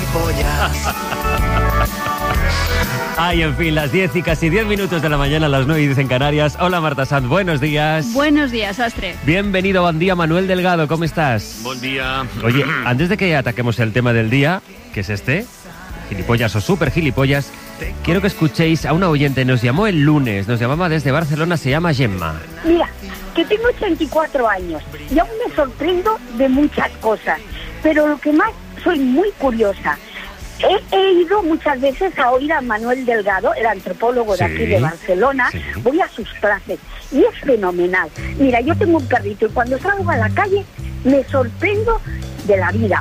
gilipollas. Ay, en fin, las 10 y casi 10 minutos de la mañana, las 9 y 10 en Canarias. Hola, Marta Sanz, buenos días. Buenos días, Astre. Bienvenido, buen día, Manuel Delgado, ¿cómo estás? Buen día. Oye, antes de que ataquemos el tema del día, que es este, gilipollas o super gilipollas, quiero que escuchéis a una oyente, nos llamó el lunes, nos llamaba desde Barcelona, se llama Gemma. Mira, que tengo 84 años y aún me sorprendo de muchas cosas, pero lo que más, soy muy curiosa. He ido muchas veces a oír a Manuel Delgado, el antropólogo de aquí de Barcelona, voy a sus clases y es fenomenal. Mira, yo tengo un perrito y cuando salgo a la calle me sorprendo de la vida.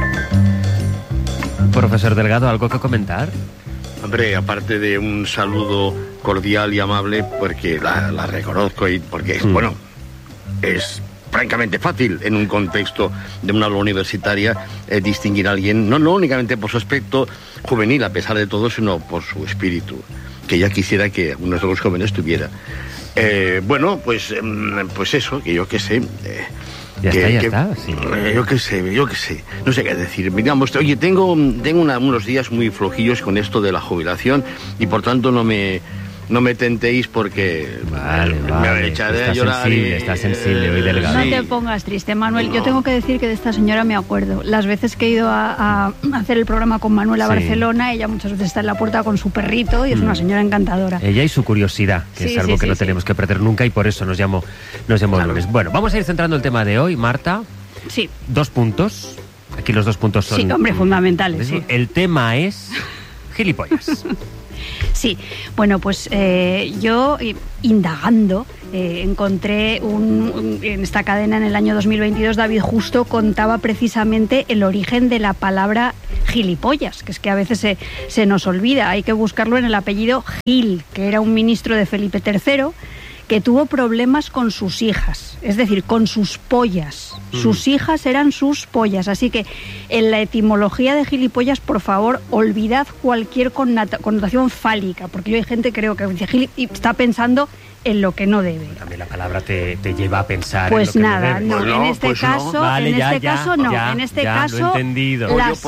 Profesor Delgado, ¿algo que comentar? Hombre, aparte de un saludo cordial y amable, porque la reconozco y porque, bueno, es francamente fácil en un contexto de una aula universitaria distinguir a alguien, no únicamente por su aspecto juvenil, a pesar de todo, sino por su espíritu, que ya quisiera que algunos de los jóvenes tuviera. Bueno, pues eso, que yo qué sé... Ya está, sí. Yo qué sé, no sé qué decir. Digamos, oye, tengo unos días muy flojillos con esto de la jubilación y por tanto no me tentéis porque me echaré a llorar. Está sensible hoy, Delgado. No te pongas triste, Manuel. No. Yo tengo que decir que de esta señora me acuerdo. Las veces que he ido a hacer el programa con Manuel a Barcelona, ella muchas veces está en la puerta con su perrito y es una señora encantadora. Ella y su curiosidad, que es algo que no tenemos que perder nunca y por eso nos llamó el lunes. Bueno, vamos a ir centrando el tema de hoy, Marta. Sí. 2 puntos. Aquí los 2 puntos son... Sí, hombre, fundamentales. Sí. El tema es gilipollas. Sí, bueno, pues yo indagando encontré en esta cadena en el año 2022, David Justo contaba precisamente el origen de la palabra gilipollas, que es que a veces se nos olvida, hay que buscarlo en el apellido Gil, que era un ministro de Felipe III, que tuvo problemas con sus hijas, es decir, con sus pollas. Sus hijas eran sus pollas, así que en la etimología de gilipollas, por favor, olvidad cualquier connotación fálica, porque yo hay gente creo que dice gil y está pensando en lo que no debe. También la palabra te lleva a pensar pues en lo nada, que no debe. En este caso no. En este caso, las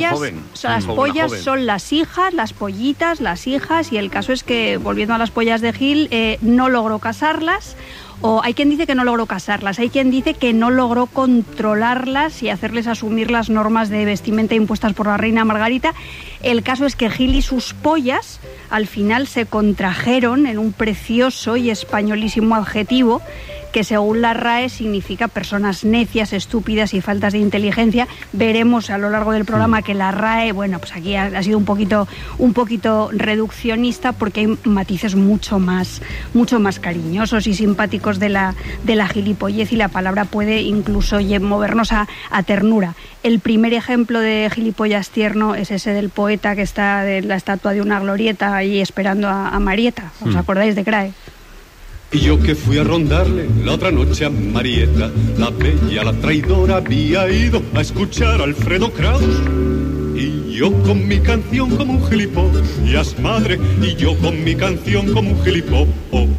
pollas son las hijas, las pollitas, las hijas, y el caso es que, volviendo a las pollas de Gil, no logró casarlas. O hay quien dice que no logró casarlas, hay quien dice que no logró controlarlas y hacerles asumir las normas de vestimenta impuestas por la reina Margarita. El caso es que Gil y sus pollas al final se contrajeron en un precioso y españolísimo adjetivo que según la RAE significa personas necias, estúpidas y faltas de inteligencia. Veremos a lo largo del programa que la RAE, bueno, pues aquí ha sido un poquito reduccionista porque hay matices mucho más cariñosos y simpáticos de la gilipollez, y la palabra puede incluso movernos a ternura. El primer ejemplo de gilipollas tierno es ese del poeta que está de la estatua de una glorieta ahí esperando a Marieta. ¿Os acordáis de Crae? Y yo que fui a rondarle la otra noche a Marieta, la bella, la traidora, había ido a escuchar a Alfredo Kraus. Y yo con mi canción como un gilipollas, madre, y yo con mi canción como un gilipollas.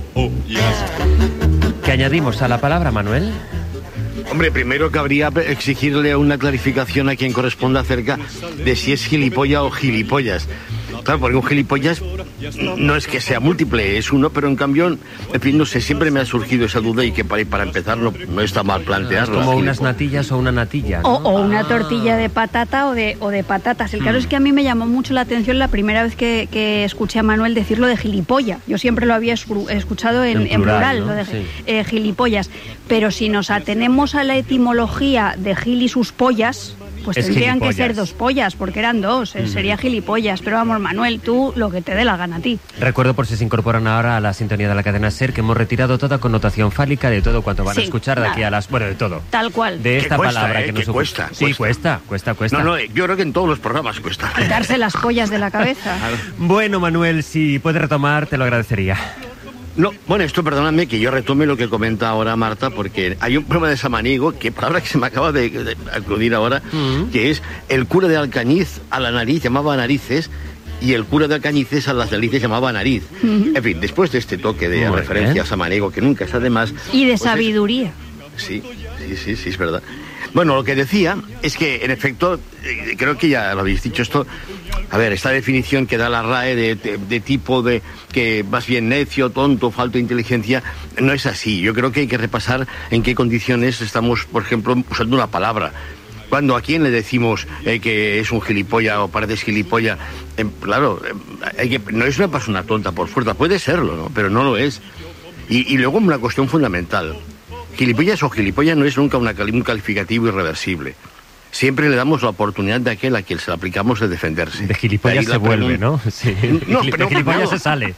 ¿Qué añadimos a la palabra, Manuel? Hombre, primero cabría exigirle una clarificación a quien corresponda acerca de si es gilipollas o gilipollas. Claro, porque un gilipollas no es que sea múltiple, es uno, pero en cambio, en fin, no sé, siempre me ha surgido esa duda y que para empezar no está mal plantearlo. Es como unas natillas o una natilla, ¿no? O una tortilla de patata o de patatas. El caso es que a mí me llamó mucho la atención la primera vez que escuché a Manuel decirlo de gilipollas. Yo siempre lo había escuchado en plural, ¿no? Lo de gilipollas. Pero si nos atenemos a la etimología de Gil y sus pollas, pues tendrían que ser 2 pollas, porque eran 2, sería gilipollas. Pero vamos, Manuel, tú lo que te dé la gana a ti. Recuerdo, por si se incorporan ahora a la sintonía de la cadena SER, que hemos retirado toda connotación fálica de todo cuanto van a escuchar de aquí a las... Bueno, de todo. Tal cual. De esta cuesta, palabra que nos cuesta. Sí, cuesta. No, yo creo que en todos los programas cuesta. Quitarse las pollas de la cabeza. Bueno, Manuel, si puedes retomar, te lo agradecería. No, bueno, esto perdóname que yo retome lo que comenta ahora Marta, porque hay un problema de Samaniego, que palabra que se me acaba de acudir ahora, que es el cura de Alcañiz a la nariz llamaba narices, y el cura de Alcañices a las narices llamaba nariz. En fin, después de este toque de referencia a Samaniego, que nunca está de más... Y de sabiduría. Sí, es verdad. Bueno, lo que decía es que, en efecto, creo que ya lo habéis dicho esto. A ver, esta definición que da la RAE de tipo de que más bien necio, tonto, falta de inteligencia, no es así. Yo creo que hay que repasar en qué condiciones estamos, por ejemplo, usando una palabra. Cuando a quién le decimos que es un gilipollas o pareces gilipollas, claro, no es una persona tonta por fuerza, puede serlo, ¿no? Pero no lo es. Y luego una cuestión fundamental. Gilipollas o gilipollas no es nunca un calificativo irreversible. Siempre le damos la oportunidad de aquel a quien se la aplicamos de defenderse. De gilipollas se vuelve, ¿no? Sí. No, de gilipollas se sale.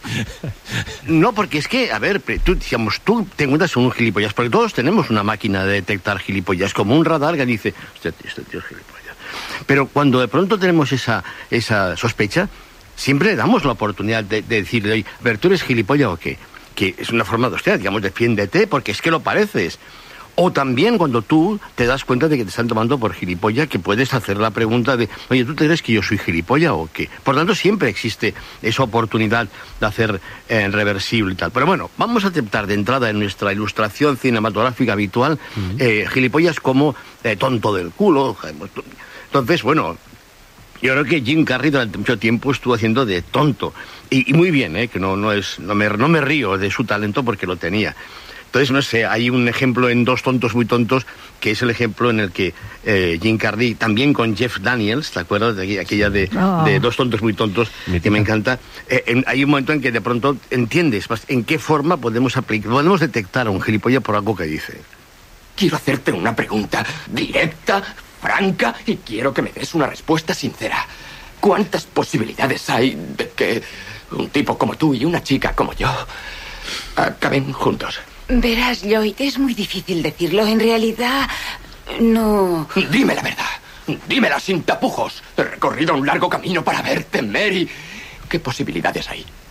No, porque es que, a ver, tú te encuentras con un gilipollas, porque todos tenemos una máquina de detectar gilipollas, como un radar que dice, este tío es gilipollas. Pero cuando de pronto tenemos esa sospecha, siempre le damos la oportunidad de decirle, oye, a ver, ¿tú eres gilipollas o qué? Que es una forma de hostia, digamos, defiéndete, porque es que lo pareces. O también cuando tú te das cuenta de que te están tomando por gilipollas, que puedes hacer la pregunta de, oye, ¿tú te crees que yo soy gilipollas o qué? Por tanto, siempre existe esa oportunidad de hacer reversible y tal. Pero bueno, vamos a aceptar de entrada en nuestra ilustración cinematográfica habitual gilipollas como tonto del culo. Entonces, bueno, yo creo que Jim Carrey durante mucho tiempo estuvo haciendo de tonto. Y muy bien, que no me río de su talento porque lo tenía. Entonces, no sé, hay un ejemplo en Dos tontos muy tontos, que es el ejemplo en el que Jim Carrey, también con Jeff Daniels, ¿te acuerdas de aquella de Dos tontos muy tontos, que me encanta? Hay un momento en que de pronto entiendes en qué forma podemos detectar a un gilipollas por algo que dice. Quiero hacerte una pregunta directa, franca, y quiero que me des una respuesta sincera. ¿Cuántas posibilidades hay de que un tipo como tú y una chica como yo acaben juntos? Verás, Lloyd, es muy difícil decirlo. En realidad, no... Dime la verdad. Dímela sin tapujos. He recorrido un largo camino para verte, Mary. ¿Qué posibilidades hay?